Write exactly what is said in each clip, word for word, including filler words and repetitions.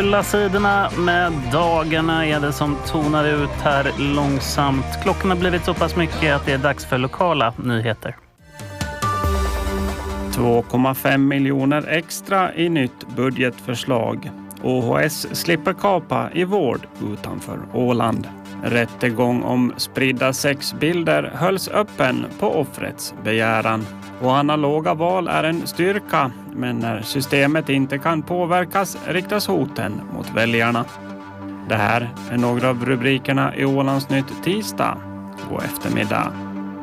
Fylla sidorna med dagarna är det som tonar ut här långsamt. Klockan har blivit så pass mycket att det är dags för lokala nyheter. två komma fem miljoner extra i nytt budgetförslag. O H S slipper kapa i vård utanför Åland. Rättegång om spridda sexbilder hölls öppen på offrets begäran. Och analoga val är en styrka, men när systemet inte kan påverkas riktas hoten mot väljarna. Det här är några av rubrikerna i Ålandsnytt tisdag. God eftermiddag.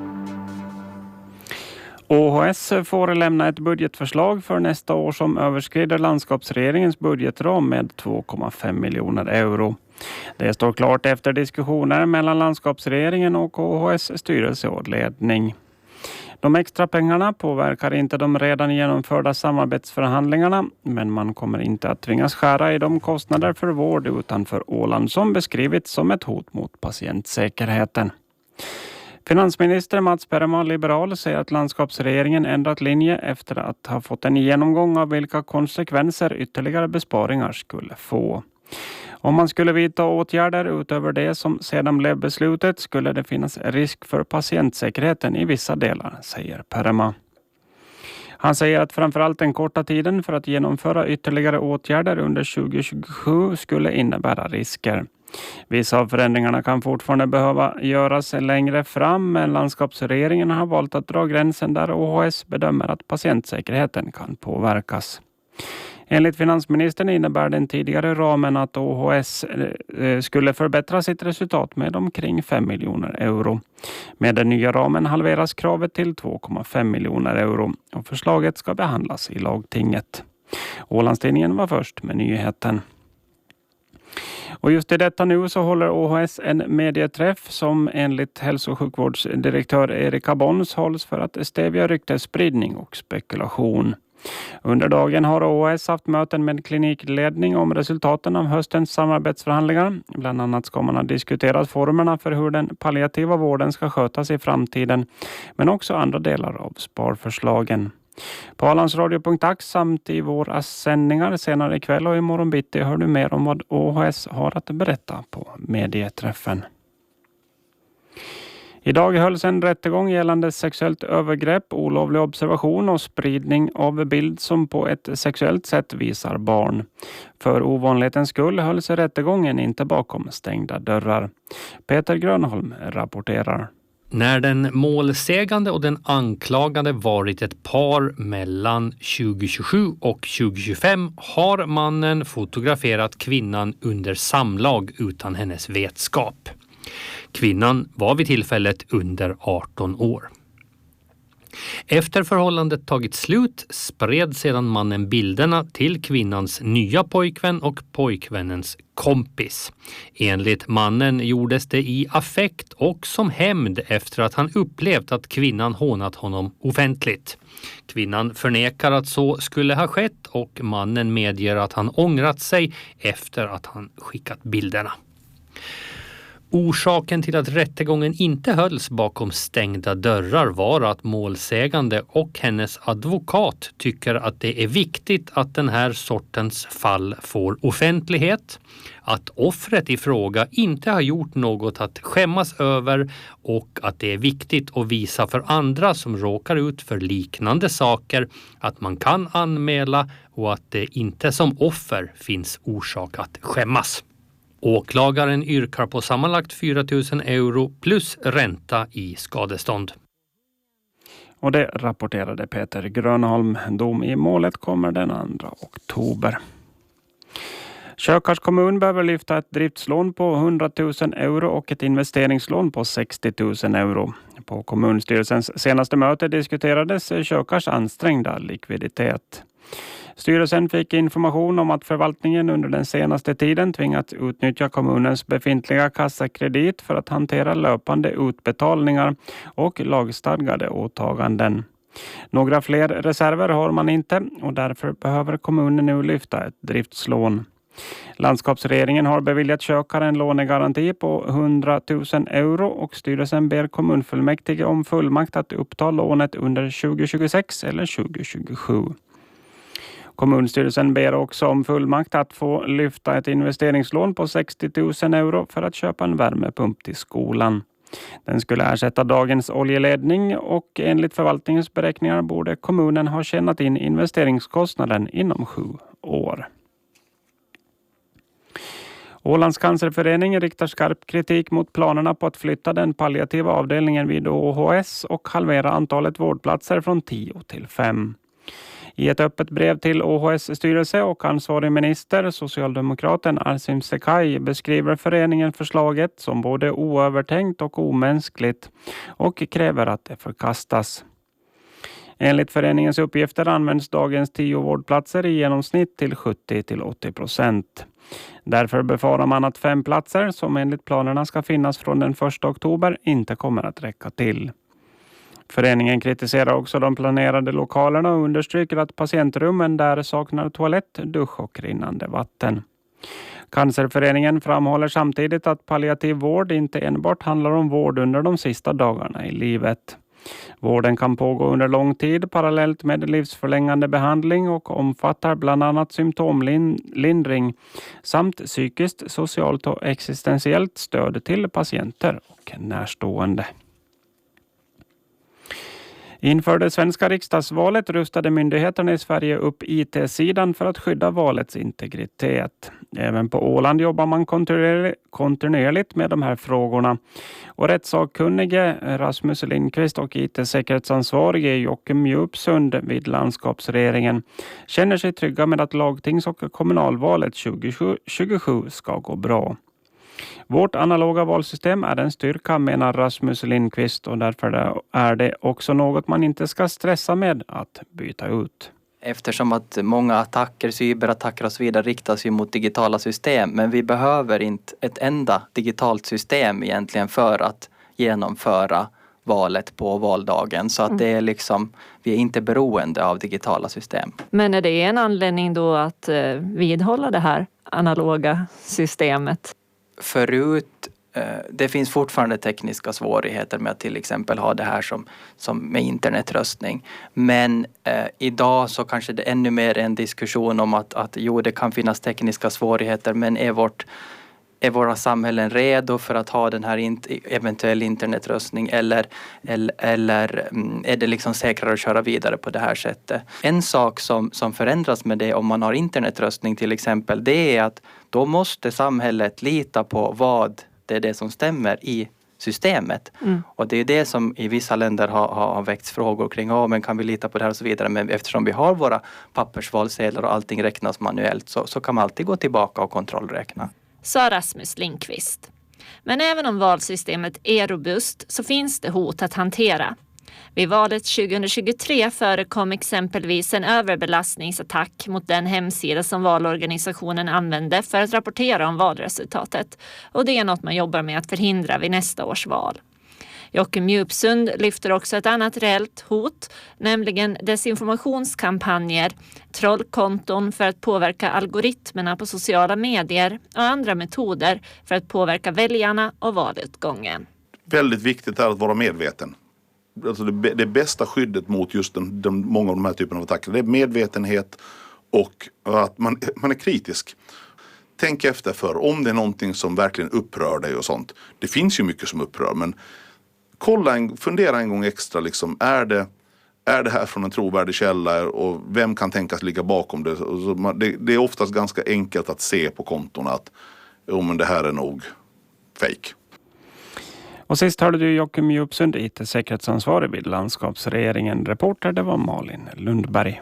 O H S får lämna ett budgetförslag för nästa år som överskrider landskapsregeringens budgetram med två komma fem miljoner euro. Det står klart efter diskussioner mellan landskapsregeringen och O H S styrelse och ledning. De extra pengarna påverkar inte de redan genomförda samarbetsförhandlingarna, men man kommer inte att tvingas skära i de kostnader för vård utanför Åland som beskrivits som ett hot mot patientsäkerheten. Finansminister Mats Perma, liberal, säger att landskapsregeringen ändrat linje efter att ha fått en genomgång av vilka konsekvenser ytterligare besparingar skulle få. Om man skulle vidta åtgärder utöver det som sedan blev beslutet skulle det finnas risk för patientsäkerheten i vissa delar, säger Perma. Han säger att framförallt den korta tiden för att genomföra ytterligare åtgärder under tjugo tjugosju skulle innebära risker. Vissa av förändringarna kan fortfarande behöva göras längre fram, men landskapsregeringen har valt att dra gränsen där O H S bedömer att patientsäkerheten kan påverkas. Enligt finansministern innebär den tidigare ramen att O H S skulle förbättra sitt resultat med omkring fem miljoner euro. Med den nya ramen halveras kravet till två komma fem miljoner euro och förslaget ska behandlas i lagtinget. Ålandstidningen var först med nyheten. Och just i detta nu så håller O H S en medieträff som enligt hälso- och sjukvårdsdirektör Erika Bons hålls för att stävja ryktesspridning och spekulation. Under dagen har O H S haft möten med klinikledning om resultaten av höstens samarbetsförhandlingar. Bland annat ska man ha diskuterat formerna för hur den palliativa vården ska skötas i framtiden, men också andra delar av sparförslagen. På Ålandsradio punkt ax samt i våra sändningar senare ikväll och imorgon bitti hör du mer om vad O H S har att berätta på medieträffen. Idag hölls en rättegång gällande sexuellt övergrepp, olovlig observation och spridning av bild som på ett sexuellt sätt visar barn. För ovanlighetens skull hölls rättegången inte bakom stängda dörrar. Peter Grönholm rapporterar. När den målsägande och den anklagande varit ett par mellan tjugo tjugosju och tjugo tjugofem har mannen fotograferat kvinnan under samlag utan hennes vetskap. Kvinnan var vid tillfället under arton år. Efter förhållandet tagit slut spred sedan mannen bilderna till kvinnans nya pojkvän och pojkvännens kompis. Enligt mannen gjordes det i affekt och som hämnd efter att han upplevt att kvinnan hånat honom offentligt. Kvinnan förnekar att så skulle ha skett och mannen medger att han ångrat sig efter att han skickat bilderna. Orsaken till att rättegången inte hölls bakom stängda dörrar var att målsägande och hennes advokat tycker att det är viktigt att den här sortens fall får offentlighet, att offret i fråga inte har gjort något att skämmas över och att det är viktigt att visa för andra som råkar ut för liknande saker att man kan anmäla och att det inte som offer finns orsak att skämmas. Åklagaren yrkar på sammanlagt fyra tusen euro plus ränta i skadestånd. Och det rapporterade Peter Grönholm. Dom i målet kommer den andra oktober. Kökars kommun behöver lyfta ett driftslån på hundra tusen euro och ett investeringslån på sextio tusen euro. På kommunstyrelsens senaste möte diskuterades Kökars ansträngda likviditet. Styrelsen fick information om att förvaltningen under den senaste tiden tvingats utnyttja kommunens befintliga kassakredit för att hantera löpande utbetalningar och lagstadgade åtaganden. Några fler reserver har man inte och därför behöver kommunen nu lyfta ett driftslån. Landskapsregeringen har beviljat kökaren en lånegaranti på hundra tusen euro och styrelsen ber kommunfullmäktige om fullmakt att uppta lånet under tjugo tjugosex eller tjugo tjugosju. Kommunstyrelsen ber också om fullmakt att få lyfta ett investeringslån på sextio tusen euro för att köpa en värmepump till skolan. Den skulle ersätta dagens oljeledning och enligt förvaltningens beräkningar borde kommunen ha tjänat in investeringskostnaden inom sju år. Ålands cancerförening riktar skarp kritik mot planerna på att flytta den palliativa avdelningen vid O H S och halvera antalet vårdplatser från tio till fem. I ett öppet brev till O H S-styrelse och ansvarig minister, socialdemokraten Arsim Sekaj, beskriver föreningen förslaget som både oövertänkt och omänskligt och kräver att det förkastas. Enligt föreningens uppgifter används dagens tio vårdplatser i genomsnitt till sjuttio till åttio procent. Därför befarar man att fem platser som enligt planerna ska finnas från den första oktober inte kommer att räcka till. Föreningen kritiserar också de planerade lokalerna och understryker att patientrummen där saknar toalett, dusch och rinnande vatten. Cancerföreningen framhåller samtidigt att palliativ vård inte enbart handlar om vård under de sista dagarna i livet. Vården kan pågå under lång tid parallellt med livsförlängande behandling och omfattar bland annat symptomlindring samt psykiskt, socialt och existentiellt stöd till patienter och närstående. Inför det svenska riksdagsvalet rustade myndigheterna i Sverige upp I T-sidan för att skydda valets integritet. Även på Åland jobbar man kontinuerligt med de här frågorna. Och rättssakkunnige Rasmus Lindqvist och I T-säkerhetsansvarige Joakim Djupsund vid landskapsregeringen känner sig trygga med att lagtings- och kommunalvalet tjugo tjugosju ska gå bra. Vårt analoga valsystem är en styrka, menar Rasmus Lindqvist, och därför är det också något man inte ska stressa med att byta ut. Eftersom att många attacker, cyberattacker och så vidare riktas ju mot digitala system, men vi behöver inte ett enda digitalt system egentligen för att genomföra valet på valdagen. Så att det är liksom, vi är inte beroende av digitala system. Men är det en anledning då att vidhålla det här analoga systemet? Förut, det finns fortfarande tekniska svårigheter med att till exempel ha det här som, som med internetröstning. Men eh, idag så kanske det är ännu mer en diskussion om att, att jo, det kan finnas tekniska svårigheter, men är, vårt, är våra samhällen redo för att ha den här in, eventuell internetröstning eller, eller, eller är det liksom säkrare att köra vidare på det här sättet? En sak som, som förändras med det om man har internetröstning till exempel, det är att då måste samhället lita på vad det är det som stämmer i systemet. Mm. Och det är det som i vissa länder har, har väckts frågor kring, ja, men kan vi lita på det här och så vidare. Men eftersom vi har våra pappersvalsedlar och allting räknas manuellt så, så kan man alltid gå tillbaka och kontrollräkna. Sa Rasmus Lindqvist. Men även om valsystemet är robust så finns det hot att hantera. Vid valet tjugo tjugotre förekom exempelvis en överbelastningsattack mot den hemsida som valorganisationen använde för att rapportera om valresultatet. Och det är något man jobbar med att förhindra vid nästa års val. Joakim Djupsund lyfter också ett annat reellt hot, nämligen desinformationskampanjer, trollkonton för att påverka algoritmerna på sociala medier och andra metoder för att påverka väljarna och valutgången. Väldigt viktigt är att vara medveten. Alltså det, det bästa skyddet mot just den, den, många av de här typerna av attacker, det är medvetenhet och att man, man är kritisk. Tänk efter för om det är någonting som verkligen upprör dig och sånt. Det finns ju mycket som upprör, men kolla en, fundera en gång extra liksom, är det, är det här från en trovärdig källa och vem kan tänkas ligga bakom det? Det, det är oftast ganska enkelt att se på kontorna att oh, men det här är nog fake. Och sist hörde du Joakim Djupsund, I T-säkerhetsansvarig vid landskapsregeringen. Reporter, det var Malin Lundberg.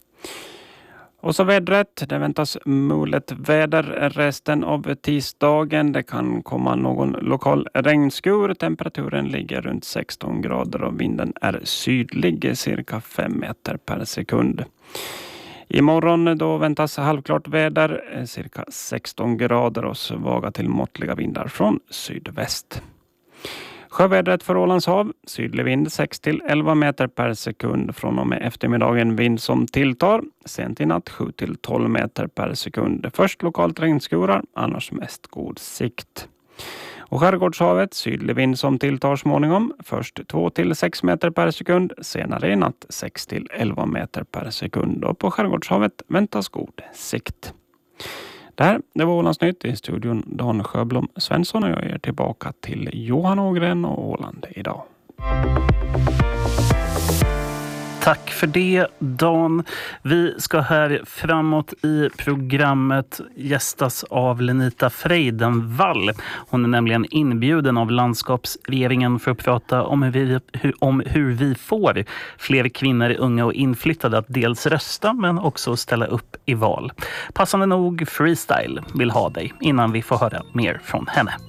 Och så vädret. Det väntas mulet väder resten av tisdagen. Det kan komma någon lokal regnskur. Temperaturen ligger runt sexton grader och vinden är sydlig, cirka fem meter per sekund. Imorgon då väntas halvklart väder, cirka sexton grader och svaga till måttliga vindar från sydväst. Sjövädret för Ålands hav, sydlig vind sex till elva meter per sekund, från och med eftermiddagen vind som tilltar, sent i natt sju till tolv meter per sekund. Först lokalt regnskurar, annars mest god sikt. Och skärgårdshavet sydlig vind som tilltar småningom. Först två till sex meter per sekund, senare i natt sex till elva meter per sekund. Och på skärgårdshavet väntas god sikt. Det här det var Ålandsnytt. I studion Dan Sjöblom Svensson och jag är tillbaka till Johan Ågren och Åland idag. Tack för det, Dan. Vi ska här framåt i programmet gästas av Lenita Freidenvall. Hon är nämligen inbjuden av landskapsregeringen för att prata om hur vi, hur, om hur vi får fler kvinnor, unga och inflyttade att dels rösta men också ställa upp i val. Passande nog Freestyle vill ha dig innan vi får höra mer från henne.